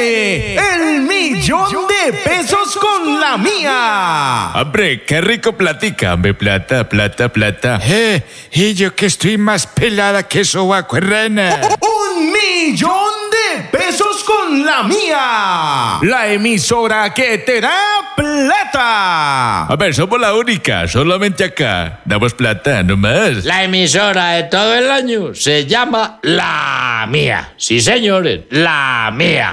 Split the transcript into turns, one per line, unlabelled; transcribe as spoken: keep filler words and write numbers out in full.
viene el millón de pesos con la mía.
Hombre, qué rico platica, hombre, plata, plata, plata.
Eh, y yo que estoy más pelada que sobaco en rana.
Un millón de pesos con la mía. La emisora que te da plata.
A ver, somos la única, solamente acá. Damos plata, no más.
La emisora de todo el año se llama La Mía. Sí, señores, La Mía.